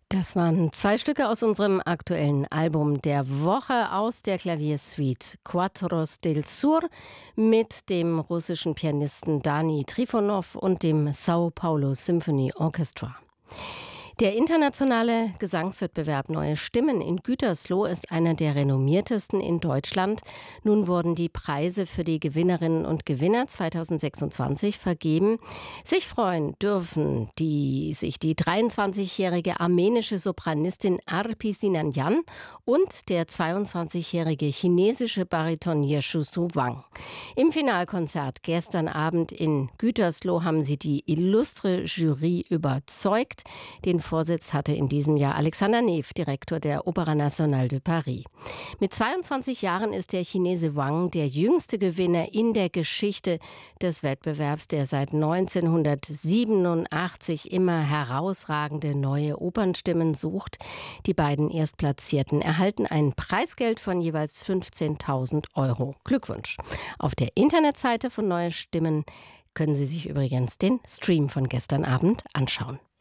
Das waren 2 Stücke aus unserem aktuellen Album der Woche aus der Klaviersuite Quattros del Sur mit dem russischen Pianisten Dani Trifonov und dem Sao Paulo Symphony Orchestra. Der internationale Gesangswettbewerb Neue Stimmen in Gütersloh ist einer der renommiertesten in Deutschland. Nun wurden die Preise für die Gewinnerinnen und Gewinner 2026 vergeben. Sich freuen dürfen sich die 23-jährige armenische Sopranistin Arpi Sinanyan und der 22-jährige chinesische Bariton Yeshusu Wang. Im Finalkonzert gestern Abend in Gütersloh haben sie die illustre Jury überzeugt. Den Vorsitz hatte in diesem Jahr Alexander Neff, Direktor der Opéra Nationale de Paris. Mit 22 Jahren ist der Chinese Wang der jüngste Gewinner in der Geschichte des Wettbewerbs, der seit 1987 immer herausragende neue Opernstimmen sucht. Die beiden Erstplatzierten erhalten ein Preisgeld von jeweils 15.000 Euro. Glückwunsch! Auf der Internetseite von Neue Stimmen können Sie sich übrigens den Stream von gestern Abend anschauen.